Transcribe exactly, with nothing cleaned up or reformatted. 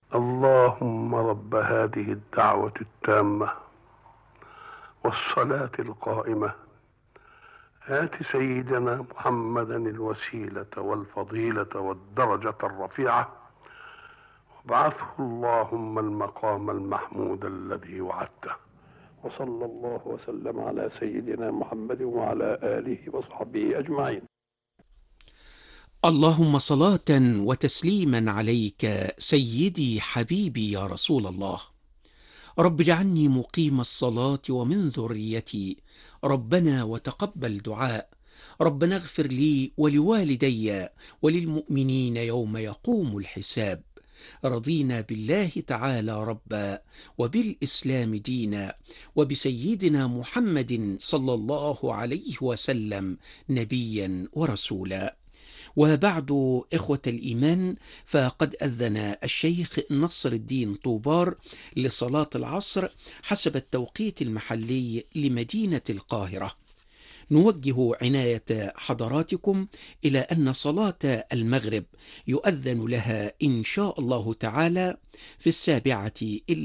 اللهم رب هذه الدعوة التامة والصلاة القائمة، آت سيدنا محمدا الوسيلة والفضيلة والدرجة الرفيعة، وابعثه اللهم المقام المحمود الذي وعدته. وصلى الله وسلم على سيدنا محمد وعلى آله وصحبه أجمعين. اللهم صلاة وتسليما عليك سيدي حبيبي يا رسول الله. رب اجعلني مقيم الصلاة ومن ذريتي، ربنا وتقبل دعاء، ربنا اغفر لي ولوالدي وللمؤمنين يوم يقوم الحساب. رضينا بالله تعالى ربا، وبالإسلام دينا، وبسيدنا محمد صلى الله عليه وسلم نبيا ورسولا. وبعد، إخوة الإيمان، فقد أذن الشيخ نصر الدين طوبار لصلاة العصر حسب التوقيت المحلي لمدينة القاهرة. نوجه عناية حضراتكم إلى أن صلاة المغرب يؤذن لها إن شاء الله تعالى في السابعة إلا